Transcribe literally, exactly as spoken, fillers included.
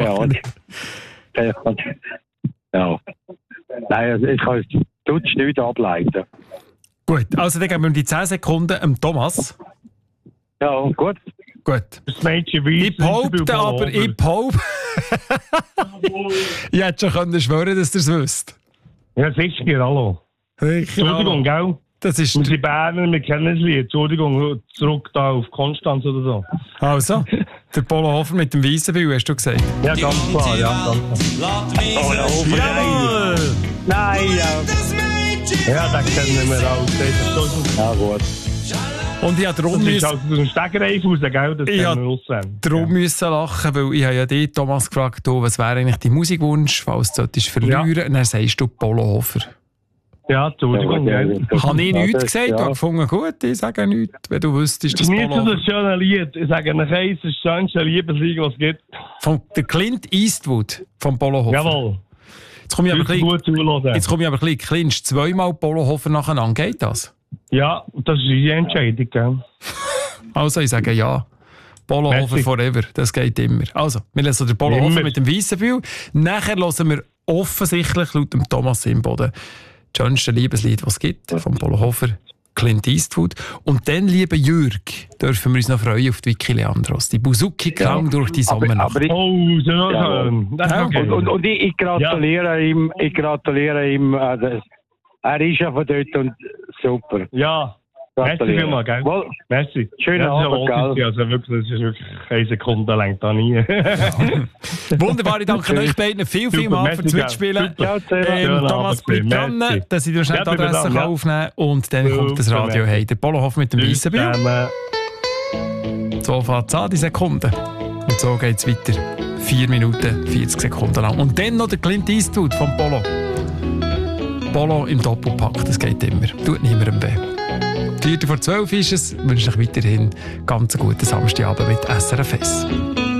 machen. Ja, ja. Nein, ich kann es tutsch nicht ableiten. Gut, also dann geben wir die zehn Sekunden dem Thomas. Ja, gut. Gut. Das Mädchen weiß, Ich behaupte aber, ich behaupte... ich hätte schon können schwören, dass ihr es wisst. Ja, sicher, hallo. Entschuldigung, gell? Das ist wir sind Berner, wir kennen das Lied. Entschuldigung, zurück da auf Konstanz oder so. Also, der Polo Hofer mit dem Weissenbühl, hast du gesagt? Ja, ganz klar, ja. Ganz klar. Oh, ja, Hofer, Jawohl! Nein, ja. Ja, das kennen wir auch. Ja, gut. Und ich habe darum das ist müssen, also aus dem Stegreif raus, gell? Das ich kennen wir habe raus. darum Ja. müssen lachen, weil ich habe ja dich, Thomas, gefragt, du, was wäre eigentlich dein Musikwunsch, falls du solltest verlieren. Ja. Und dann sagst du Polo Hofer. Ja, Entschuldigung. Ja, Ja, ja, ja. Habe ich Ja, nichts das- gesagt? ja. Ich habe gefunden, gut, ich sage nichts, wenn du wüsstest, dass Mir Polo ist das Hofer... ein schönes Lied. Ich sage euch eins, das schönste Liebeslied, was es gibt. Von der Clint Eastwood von Polo Hofer. Jawohl. Jetzt komme ich aber Bitte gleich, gut zuhören. jetzt komme ich aber gleich, Clinch, zweimal Polo Hofer nacheinander, geht das? Ja, das ist die Entscheidung, gell? Also, ich sage ja. Polo Merci. Hofer forever, das geht immer. Also, wir lassen den Polo Immer. Hofer mit dem Weissenbühl. Nachher hören wir offensichtlich laut dem Thomas Imboden das schönste Liebeslied, das es gibt, von Polo Hofer, Clint Eastwood. Und dann, lieber Jürg, dürfen wir uns noch freuen auf die Vicky Leandros. Die Buzuki-Klang Ja. durch die Sommernacht. Aber ich, Oh, sehr Ja. schön. Das ist Ja. okay. und, und, und ich, ich gratuliere ihm, ich gratuliere ihm, äh, das- er ist ja von dort und super. Ja, merci Gratuliere. vielmals, gell? Wohl, Merci. Schönen ja, das ist Abend, ja gell? Also wirklich, das ist wirklich keine Sekunde lang da nie. Wunderbar, ich danke euch beiden viel, viel Super, mal merci, fürs gell. Mitspielen. Super. Ciao zusammen. Ähm, Schönen Thomas, Abend, bleib dran, merci. dass ich dir schnell Ja, die bleib Adresse dran, kann ja. aufnehmen kann. Und dann Super, kommt das Radio merci. heim. Der Polo Hofer mit dem Weissenbühl. Zusammen. So fängt es an, die Sekunden. Und so geht es weiter. vier Minuten, vierzig Sekunden lang. Und dann noch der Clint Eastwood vom Polo. Polo im Doppelpack, das geht immer. Tut niemandem weh. Viertel vor zwölf ist es. Ich wünsche euch weiterhin ganz einen guten Samstagabend mit S R F S.